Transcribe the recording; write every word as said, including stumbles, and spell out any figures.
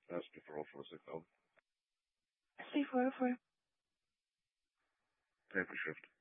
That's the four oh four six oh. C four oh four. Paper shift.